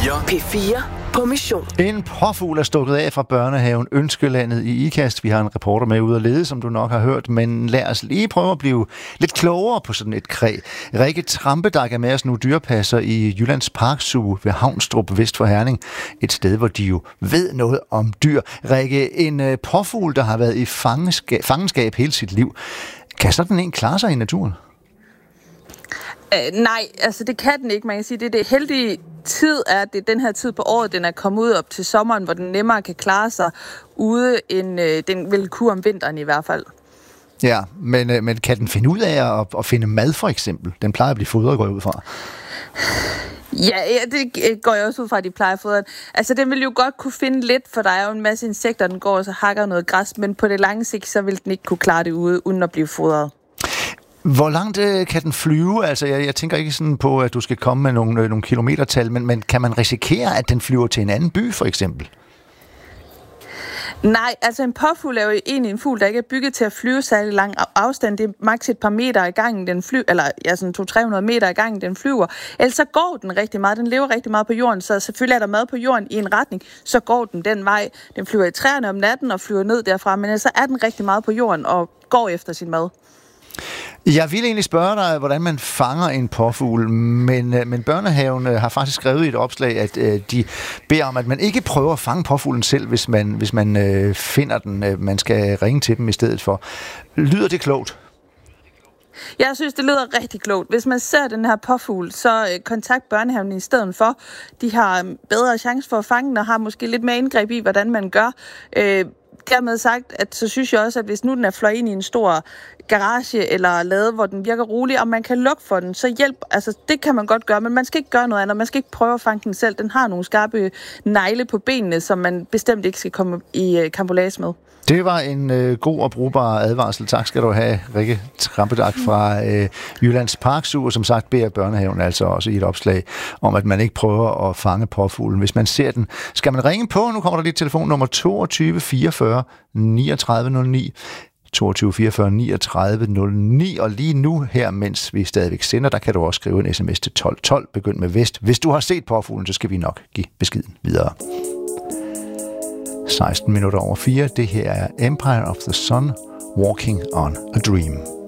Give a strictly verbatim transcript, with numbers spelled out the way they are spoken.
fire. P fire på mission. En påfugl er stukket af fra børnehaven Ønskelandet i Ikast. Vi har en reporter med ude at lede, som du nok har hørt, men lad os lige prøve at blive lidt klogere på sådan et kræ. Rikke Trampedag er med os nu, dyrepasser i Jyllands Park Zoo ved Havnstrup vest for Herning. Et sted, hvor de jo ved noget om dyr. Rikke, en uh, påfugl, der har været i fangenskab, fangenskab hele sit liv. Kan sådan en klare sig i naturen? Øh, nej, altså det kan den ikke. Man kan sige, det er det heldige tid, er, at det er den her tid på året, den er kommet ud op til sommeren, hvor den nemmere kan klare sig ude, end øh, den vil kunne om vinteren i hvert fald. Ja, men, øh, men kan den finde ud af at, at finde mad for eksempel? Den plejer at blive fodret, går jeg ud fra. Ja, ja, det går jeg også ud fra, at de plejer at fodre. Altså, den vil jo godt kunne finde lidt, for der er jo en masse insekter, den går og så hakker noget græs, men på det lange sigt, så vil den ikke kunne klare det ude, uden at blive fodret. Hvor langt øh, kan den flyve? Altså, jeg, jeg tænker ikke sådan på, at du skal komme med nogle, øh, nogle kilometertal, men, men kan man risikere, at den flyver til en anden by, for eksempel? Nej, altså en påfugl er jo egentlig en fugl, der ikke er bygget til at flyve særlig lang afstand. Det er maks et par meter i gangen, den flyver, eller ja, sådan to til tre hundrede meter i gangen, den flyver. Ellers så går den rigtig meget. Den lever rigtig meget på jorden, så selvfølgelig er der mad på jorden i en retning, så går den den vej. Den flyver i træerne om natten og flyver ned derfra, men ellers så er den rigtig meget på jorden og går efter sin mad. Jeg ville egentlig spørge dig, hvordan man fanger en påfugl, men, men børnehaven har faktisk skrevet i et opslag, at øh, de beder om, at man ikke prøver at fange påfuglen selv, hvis man, hvis man øh, finder den. Man skal ringe til dem i stedet for. Lyder det klogt? Jeg synes, det lyder rigtig klogt. Hvis man ser den her påfugl, så øh, kontakt børnehaven i stedet for. De har bedre chance for at fange den, og har måske lidt mere indgreb i, hvordan man gør. Øh, Dermed sagt, at så synes jeg også, at hvis nu den er fløjet ind i en stor garage eller lade, hvor den virker rolig, og man kan lukke for den, så hjælp. Altså, det kan man godt gøre, men man skal ikke gøre noget andet. Man skal ikke prøve at fange den selv. Den har nogle skarpe negle på benene, som man bestemt ikke skal komme i uh, kampolage med. Det var en øh, god og brugbar advarsel. Tak skal du have, Rikke Trampedag fra øh, Jyllands Park Zoo, og som sagt beder børnehaven altså også i et opslag om, at man ikke prøver at fange påfuglen. Hvis man ser den, skal man ringe på. Nu kommer der lige telefonnummer toogtyve fireogfyrre niogtredive nul ni. toogtyve fireogfyrre niogtredive nul ni, og lige nu her, mens vi stadigvæk sender, der kan du også skrive en sms til tolv tolv, begynd med vest. Hvis du har set påfuglen, så skal vi nok give beskeden videre. seksten minutter over fire. Det her er Empire of the Sun, Walking on a Dream.